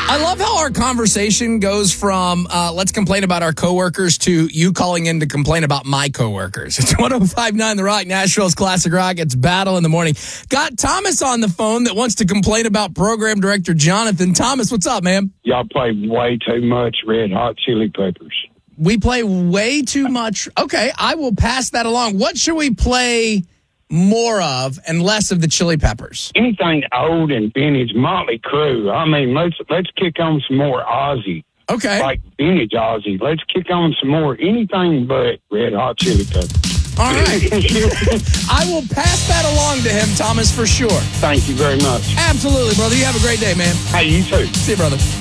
I love how our conversation goes from let's complain about our coworkers to you calling in to complain about my coworkers. It's 105.9 The Rock, Nashville's Classic Rock. It's Battle in the Morning. Got Thomas on the phone that wants to complain about program director Jonathan. Thomas, what's up, man? Y'all play way too much Red Hot Chili Peppers. We play way too much. Okay, I will pass that along. What should we play more of and less of the Chili Peppers? Anything old and vintage, Motley Crue. I mean, let's kick on some more Ozzy. Okay. Like vintage Ozzy. Let's kick on some more anything but Red Hot Chili Peppers. All right. I will pass that along to him, Thomas, for sure. Thank you very much. Absolutely, brother. You have a great day, man. Hey, you too. See you, brother.